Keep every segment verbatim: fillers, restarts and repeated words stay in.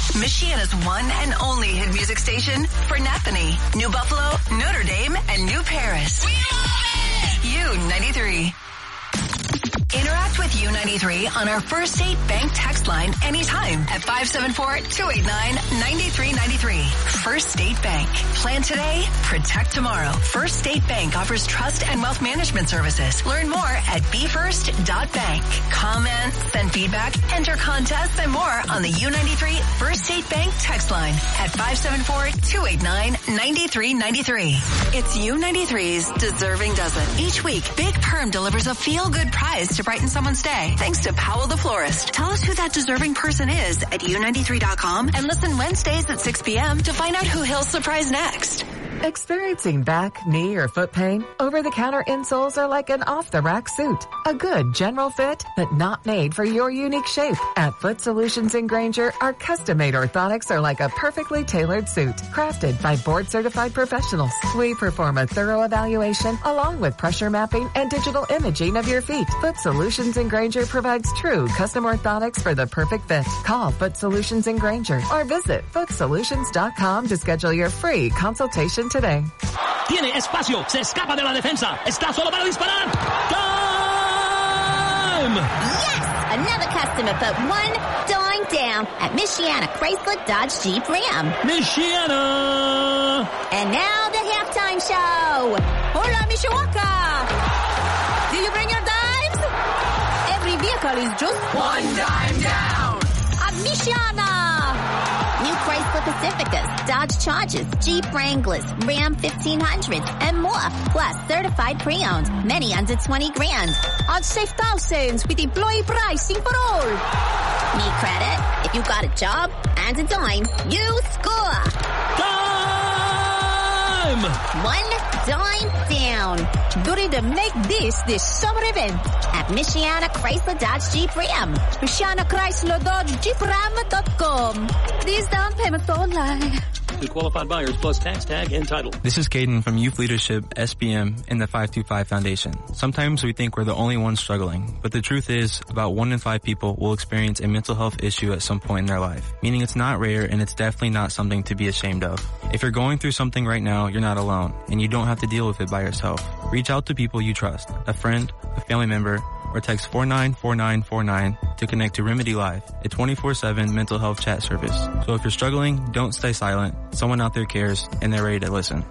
Michiana's one and only hit music station for Napanee, New Buffalo, Notre Dame, and New Paris. We love it! U ninety-three. Interact with U ninety-three on our First Date Bank text line anytime at five seven four, two eight nine, nine three nine three. First Date Bank. Plan today, protect tomorrow. First Date Bank offers trust and wealth management services. Learn more at b first dot bank. Comment, send feedback, enter contests, and more on the U ninety-three First Date Bank text line at five seven four, two eight nine, nine three nine three. It's U ninety-three's Deserving Dozen. Each week, Big Perm delivers a feel-good prize to brighten someone's day. Thanks to Powell the Florist. Tell us who that deserving person is at U ninety-three dot com and listen Wednesdays at six p.m. to find out who he'll surprise next. Experiencing back, knee, or foot pain? Over-the-counter insoles are like an off-the-rack suit. A good general fit, but not made for your unique shape. At Foot Solutions in Granger, our custom-made orthotics are like a perfectly tailored suit, crafted by board-certified professionals. We perform a thorough evaluation along with pressure mapping and digital imaging of your feet. Foot Solutions in Granger provides true custom orthotics for the perfect fit. Call Foot Solutions in Granger or visit foot solutions dot com to schedule your free consultation today. Tiene espacio, se escapa de la defensa, está solo para disparar. Time! Yes! Another customer put one dime down at Michiana Chrysler Dodge Jeep Ram. Michiana! And now the halftime show. Hola, Mishawaka! Did you bring your dimes? Every vehicle is just one dime down at Michiana. New Chrysler Pacificas, Dodge Chargers, Jeep Wranglers, Ram fifteen hundreds, and more. Plus certified pre-owned, many under twenty grand. On safe thousands with employee pricing for all. Need credit? If you got a job and a dime, you score. Time! One dime down. Ready to make this this summer event at Michiana Chrysler Dodge Jeep Ram. Michiana Chrysler Dodge Jeep Ram dot com. These down payments online. To qualified buyers plus tax tag and title. This is Caden from Youth Leadership S B M and the five two five Foundation. Sometimes we think we're the only ones struggling, but the truth is about one in five people will experience a mental health issue at some point in their life, meaning it's not rare and it's definitely not something to be ashamed of. If you're going through something right now, you're not alone, and you don't have to deal with it by yourself. Reach out to people you trust, a friend, a family member, or text four nine four nine four nine to connect to Remedy Live, a twenty-four seven mental health chat service. So if you're struggling, don't stay silent. Someone out there cares, and they're ready to listen.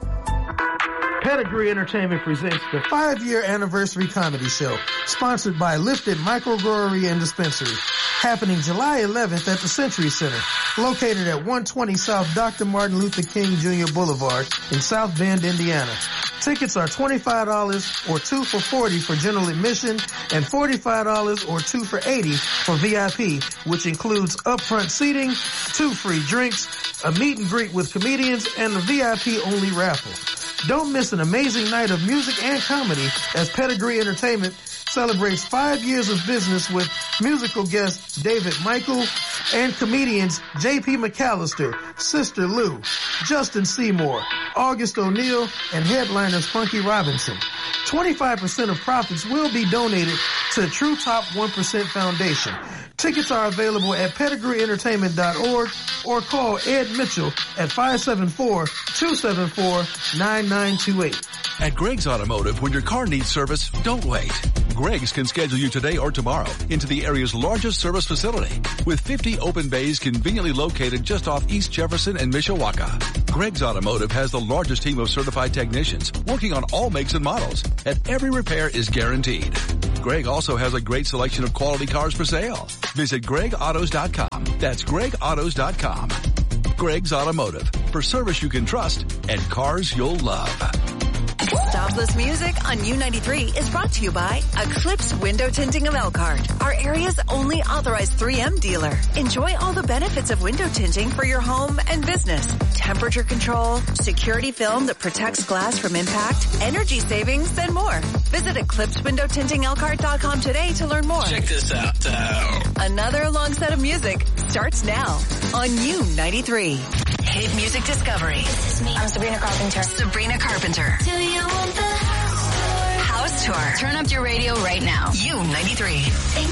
Pedigree Entertainment presents the five-year anniversary comedy show, sponsored by Lifted Microbrewery and Dispensary, happening July eleventh at the Century Center, located at one twenty South Doctor Martin Luther King Junior Boulevard in South Bend, Indiana. Tickets are twenty-five dollars or two for forty dollars for general admission and forty-five dollars or two for eighty dollars for V I P, which includes upfront seating, two free drinks, a meet and greet with comedians, and a V I P only raffle. Don't miss an amazing night of music and comedy as Pedigree Entertainment celebrates five years of business with musical guest David Michael and comedians J P McAllister, Sister Lou, Justin Seymour, August O'Neill, and headliners Funky Robinson. twenty-five percent of profits will be donated to True Top one percent Foundation. Tickets are available at pedigree entertainment dot org or call Ed Mitchell at five seven four, two seven four, nine nine two eight. At Greg's Automotive, when your car needs service, don't wait. Greg's can schedule you today or tomorrow into the area's largest service facility with fifty open bays conveniently located just off East Jefferson and Mishawaka. Greg's Automotive has the largest team of certified technicians working on all makes and models, and every repair is guaranteed. Greg also has a great selection of quality cars for sale. Visit greg autos dot com. That's greg autos dot com. Greg's Automotive, for service you can trust and cars you'll love. Stopless music on U ninety-three is brought to you by Eclipse Window Tinting of Elkhart, our area's only authorized three M dealer. Enjoy all the benefits of window tinting for your home and business. Temperature control, security film that protects glass from impact, energy savings, and more. Visit eclipse window tinting elkhart dot com today to learn more. Check this out. Uh... Another long set of music starts now on U ninety-three. Hit Music Discovery. This is me. I'm Sabrina Carpenter. Sabrina Carpenter. Do you want the house tour? House Tour. Turn up your radio right now. U ninety-three.